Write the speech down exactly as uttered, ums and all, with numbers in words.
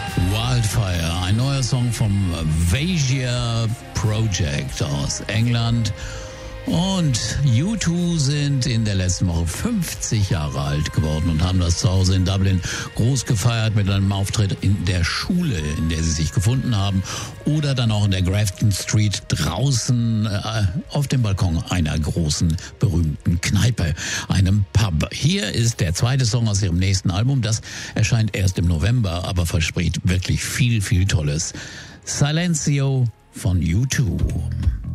Wildfire, ein neuer Song vom Veja Project aus England. Und U zwei sind in der letzten Woche fünfzig Jahre alt geworden und haben das zu Hause in Dublin groß gefeiert mit einem Auftritt in der Schule, in der sie sich gefunden haben, oder dann auch in der Grafton Street draußen äh, auf dem Balkon einer großen, berühmten Kneipe, einem Pub. Hier ist der zweite Song aus ihrem nächsten Album. Das erscheint erst im November, aber verspricht wirklich viel, viel Tolles. Silencio von U zwei.